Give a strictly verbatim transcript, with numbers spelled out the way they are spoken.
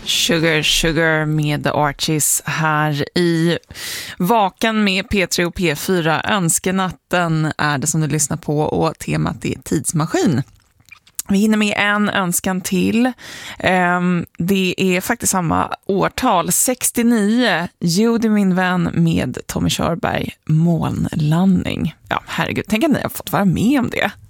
Sugar Sugar med The Archies här i Vaken med P tre och P fyra. Önskenatten är det som du lyssnar på och temat är tidsmaskin. Vi hinner med en önskan till. Det är faktiskt samma årtal, sextionio. Judy min vän med Tommy Körberg, månlandning. Ja, herregud, tänk att ni har fått vara med om det.